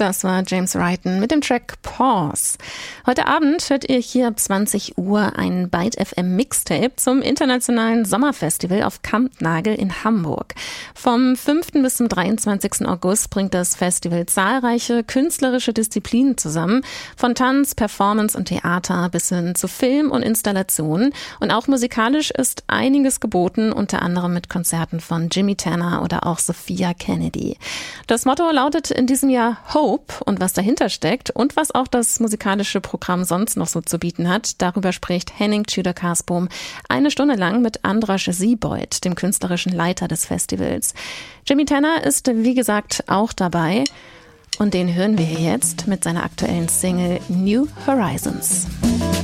Das war James Wrighton mit dem Track Pause. Heute Abend hört ihr hier ab 20 Uhr ein Byte FM Mixtape zum internationalen Sommerfestival auf Kampnagel in Hamburg. Vom 5. bis zum 23. August bringt das Festival zahlreiche künstlerische Disziplinen zusammen, von Tanz, Performance und Theater bis hin zu Film und Installationen. Und auch musikalisch ist einiges geboten, unter anderem mit Konzerten von Jimmy Tanner oder auch Sophia Kennedy. Das Motto lautet in diesem Jahr Hope, und was dahinter steckt und was auch das musikalische Programm sonst noch so zu bieten hat, darüber spricht Henning Tschüder-Karsbohm 1 Stunde lang mit Andras Siebold, dem künstlerischen Leiter des Festivals. Jimmy Tanner ist, wie gesagt, auch dabei, und den hören wir hier jetzt mit seiner aktuellen Single New Horizons.